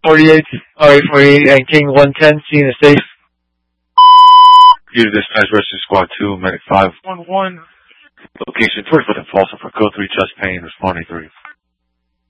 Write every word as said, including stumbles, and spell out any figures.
forty-eight, alright, forty-eight, and King one ten, scene is safe. Due to dispatch rescue squad two, medic five one one. Location twenty-foot and Folsom for code three chest pain, responding three.